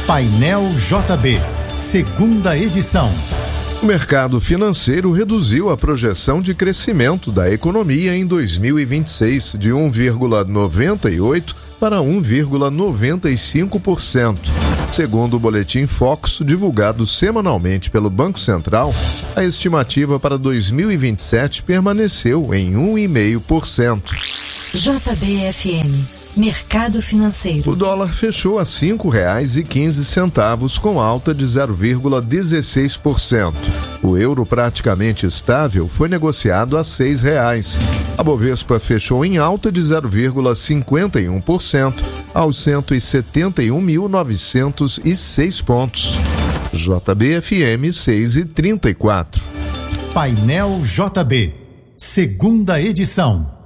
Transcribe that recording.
Painel JB, segunda edição. O mercado financeiro reduziu a projeção de crescimento da economia em 2026 de 1,98% para 1,95%. Segundo o Boletim Focus, divulgado semanalmente pelo Banco Central, a estimativa para 2027 permaneceu em 1,5%. JBFM, Mercado Financeiro. O dólar fechou a R$ 5,15, com alta de 0,16%. O euro, praticamente estável, foi negociado a R$ 6,00. A Bovespa fechou em alta de 0,51% aos 171.906 pontos. JBFM 6,34. Painel JB, segunda edição.